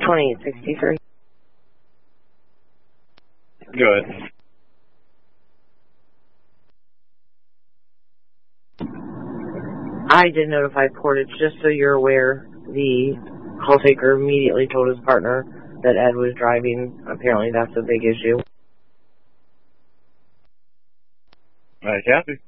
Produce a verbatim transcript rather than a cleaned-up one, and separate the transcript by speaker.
Speaker 1: twenty-eight sixty-three.
Speaker 2: Good.
Speaker 1: I did notify Portage, just so you're aware. The call taker immediately told his partner that Ed was driving. Apparently that's a big issue.
Speaker 2: All right, Kathy.